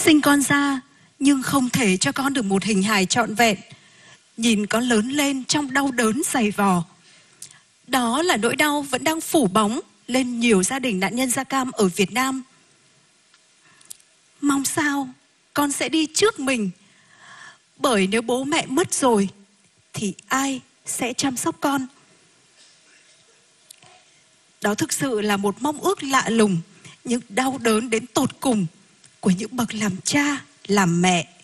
Sinh con ra nhưng không thể cho con được một hình hài trọn vẹn. Nhìn con lớn lên trong đau đớn dày vò. Đó là nỗi đau vẫn đang phủ bóng lên nhiều gia đình nạn nhân da cam ở Việt Nam. Mong sao con sẽ đi trước mình. Bởi nếu bố mẹ mất rồi thì ai sẽ chăm sóc con? Đó thực sự là một mong ước lạ lùng, nhưng đau đớn đến tột cùng của những bậc làm cha, làm mẹ.